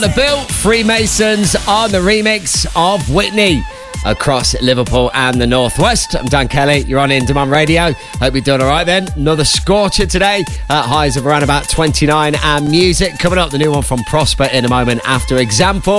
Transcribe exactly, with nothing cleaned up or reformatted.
The Bill Freemasons on the remix of Whitney across Liverpool and the Northwest. I'm Dan Kelly, you're on In Demand Radio. Hope you're doing all right then. Another scorcher today at highs of around about twenty-nine, and music coming up, the new one from Prosper in a moment after Example.